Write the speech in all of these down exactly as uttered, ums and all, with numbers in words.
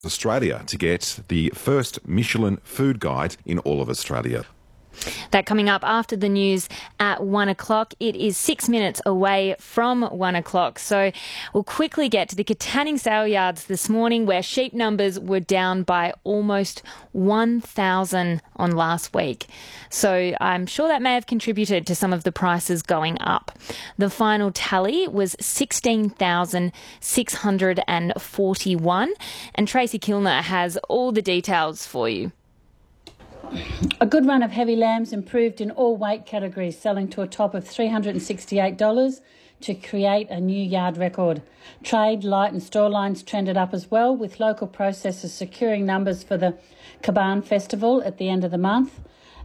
Australia to get the first Michelin food guide in all of Australia. That coming up after the news at one o'clock. It is six minutes away from one o'clock. So we'll quickly get to the Katanning sale yards this morning, where sheep numbers were down by almost one thousand on last week. So I'm sure that may have contributed to some of the prices going up. The final tally was sixteen thousand six hundred forty-one. And Tracy Kilner has all the details for you. A good run of heavy lambs improved in all weight categories, selling to a top of three hundred sixty-eight dollars to create a new yard record. Trade, light and store lines trended up as well, with local processors securing numbers for the Caban Festival at the end of the month,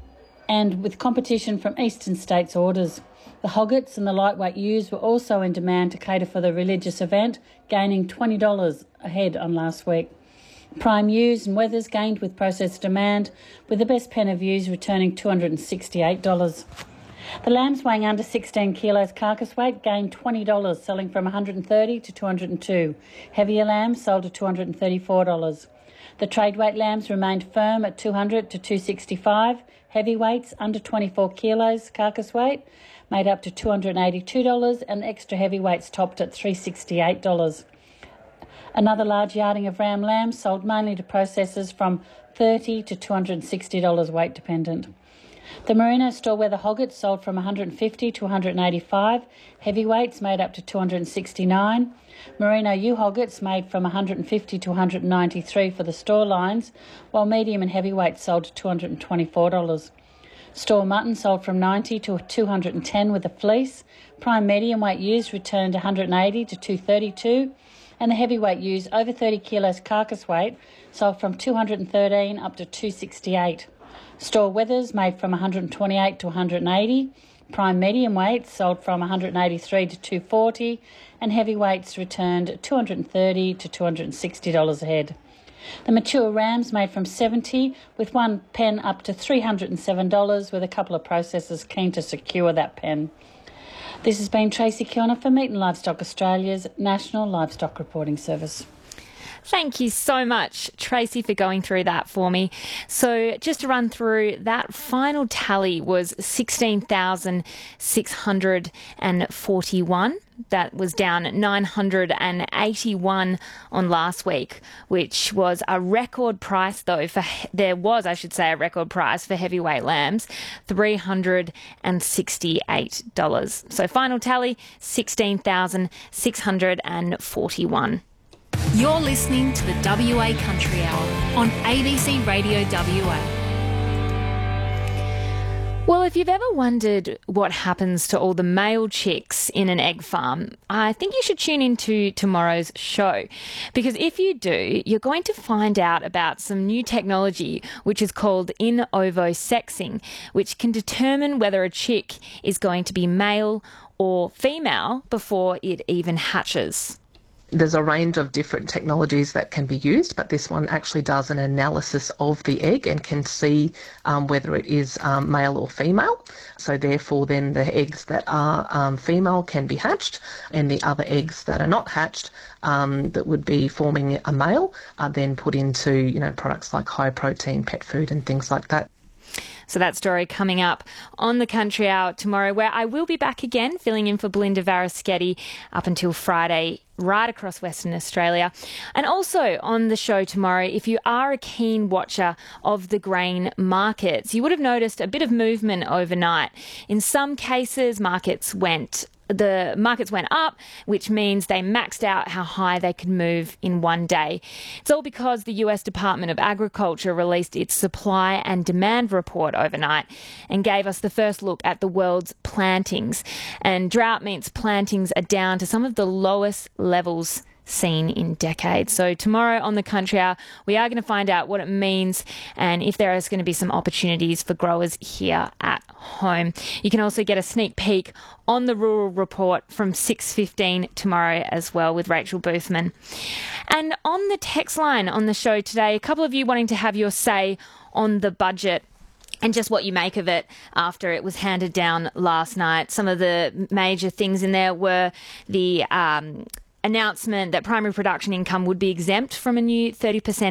and with competition from eastern states' orders. The hoggets and the lightweight ewes were also in demand to cater for the religious event, gaining twenty dollars ahead on last week. Prime ewes and wethers gained with processed demand, with the best pen of ewes returning two hundred sixty-eight dollars. The lambs weighing under sixteen kilos carcass weight gained twenty dollars, selling from one hundred thirty dollars to two hundred two dollars. Heavier lambs sold at two hundred thirty-four dollars. The trade weight lambs remained firm at two hundred dollars to two hundred sixty-five dollars. Heavyweights under twenty-four kilos carcass weight made up to two hundred eighty-two dollars, and extra heavyweights topped at three hundred sixty-eight dollars. Another large yarding of ram lambs sold mainly to processors from thirty dollars to two hundred sixty dollars weight dependent. The Merino store weather hoggets sold from one hundred fifty dollars to one hundred eighty-five dollars. Heavyweights made up to two hundred sixty-nine dollars. Merino ewe hoggets made from one hundred fifty dollars to one hundred ninety-three dollars for the store lines, while medium and heavyweights sold to two hundred twenty-four dollars. Store mutton sold from ninety dollars to two hundred ten dollars with a fleece. Prime medium weight ewes returned one hundred eighty dollars to two hundred thirty-two dollars. And the heavyweight ewes over thirty kilos carcass weight sold from two hundred thirteen dollars up to two hundred sixty-eight dollars. Store wethers made from one hundred twenty-eight dollars to one hundred eighty dollars. Prime medium weights sold from one hundred eighty-three dollars to two hundred forty dollars, and heavyweights returned two hundred thirty dollars to two hundred sixty dollars ahead. The mature rams made from seventy dollars, with one pen up to three hundred seven dollars, with a couple of processors keen to secure that pen. This has been Tracy Kilner for Meat and Livestock Australia's National Livestock Reporting Service. Thank you so much, Tracy, for going through that for me. So just to run through, that final tally was sixteen thousand six hundred forty-one. That was down nine hundred eighty-one on last week, which was a record price, though, for there was, I should say, a record price for heavyweight lambs, three hundred sixty-eight dollars. So final tally, sixteen thousand six hundred forty-one. You're listening to the W A Country Hour on A B C Radio W A. Well, if you've ever wondered what happens to all the male chicks in an egg farm, I think you should tune into tomorrow's show. Because if you do, you're going to find out about some new technology which is called in ovo sexing, which can determine whether a chick is going to be male or female before it even hatches. There's a range of different technologies that can be used, but this one actually does an analysis of the egg and can see um, whether it is um, male or female. So therefore then the eggs that are um, female can be hatched, and the other eggs that are not hatched um, that would be forming a male are then put into, you know, products like high protein pet food and things like that. So that story coming up on the Country Hour tomorrow, where I will be back again filling in for Belinda Varaschetti up until Friday, right across Western Australia. And also on the show tomorrow, if you are a keen watcher of the grain markets, you would have noticed a bit of movement overnight. In some cases, markets went the markets went up, which means they maxed out how high they could move in one day. It's all because the U S Department of Agriculture released its supply and demand report overnight and gave us the first look at the world's plantings. And drought means plantings are down to some of the lowest levels seen in decades. So tomorrow on the Country Hour, we are going to find out what it means and if there is going to be some opportunities for growers here at home. You can also get a sneak peek on the Rural Report from six fifteen tomorrow as well with Rachel Boothman. And on the text line on the show today, a couple of you wanting to have your say on the budget and just what you make of it after it was handed down last night. Some of the major things in there were the um, announcement that primary production income would be exempt from a new thirty percent